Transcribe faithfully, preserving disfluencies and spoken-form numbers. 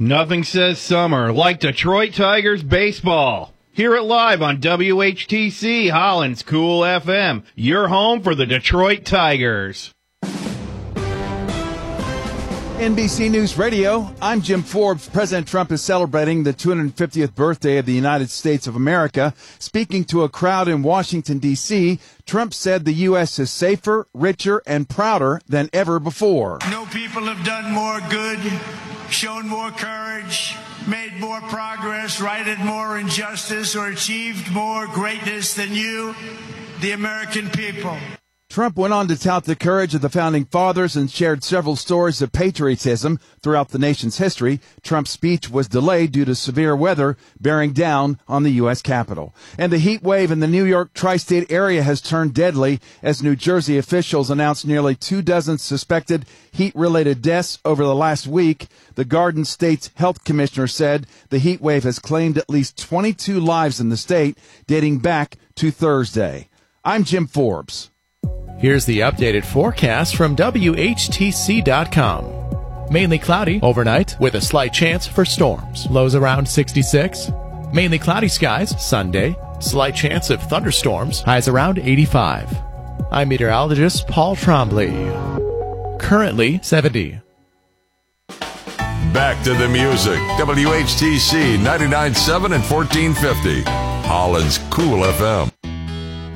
Nothing says summer like Detroit Tigers baseball. Hear it live on W H T C, Holland's Cool F M. Your home for the Detroit Tigers. N B C News Radio, I'm Jim Forbes. President Trump is celebrating the two hundred fiftieth birthday of the United States of America. Speaking to a crowd in Washington, D C, Trump said the U S is safer, richer, and prouder than ever before. No people have done more good, shown more courage, made more progress, righted more injustice, or achieved more greatness than you, the American people. Trump went on to tout the courage of the Founding Fathers and shared several stories of patriotism throughout the nation's history. Trump's speech was delayed due to severe weather bearing down on the U S Capitol. And the heat wave in the New York tri-state area has turned deadly as New Jersey officials announced nearly two dozen suspected heat-related deaths over the last week. The Garden State's health commissioner said the heat wave has claimed at least twenty-two lives in the state, dating back to Thursday. I'm Jim Forbes. Here's the updated forecast from W H T C dot com. Mainly cloudy overnight with a slight chance for storms. Lows around sixty-six. Mainly cloudy skies Sunday. Slight chance of thunderstorms. Highs around eighty-five. I'm meteorologist Paul Trombley. Currently seventy. Back to the music. W H T C ninety-nine point seven and fourteen fifty. Holland's Cool F M.